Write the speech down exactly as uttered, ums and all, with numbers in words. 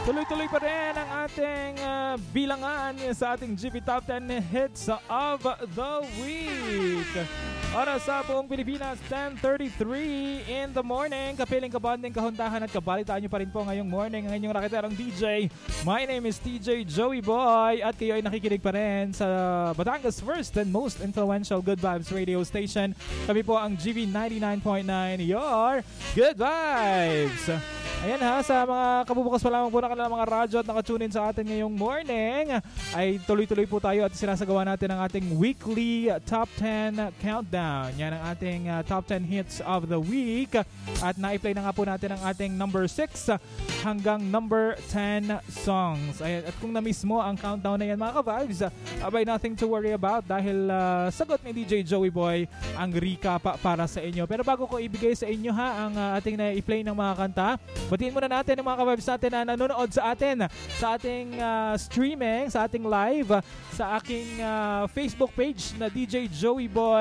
Tuloy-tuloy pa rin ang ating uh, bilangan sa ating G B Top ten Hits of the Week. Oras sa buong Pilipinas, ten thirty-three in the morning. Kapiling, kabanding, kahuntahan at kabalitaan nyo pa rin po ngayong morning ang inyong rakiterang D J. My name is T J Joey Boy at kayo ay nakikinig pa rin sa Batangas first and most influential Good Vibes radio station. Kami po ang G B ninety-nine point nine, your Good Vibes. Ayan ha, sa mga kabubukas pa lamang po na kanilang mga radyo at nakatunin sa atin ngayong morning, ay tuloy-tuloy po tayo at sinasagawa natin ang ating weekly Top ten Countdown. Yan ang ating uh, Top ten Hits of the Week. At na-play na nga po natin ang ating number six hanggang number ten songs. Ayan, at kung na-miss mo ang countdown na yan mga ka-vibes, abay nothing to worry about dahil uh, sagot ni D J Joey Boy ang recap para sa inyo. Pero bago ko ibigay sa inyo ha ang uh, ating na-play ng mga kanta, batiin muna natin ang mga ka-vibes natin na nanonood sa atin sa ating uh, streaming, sa ating live, sa aking uh, Facebook page na D J Joey Boy.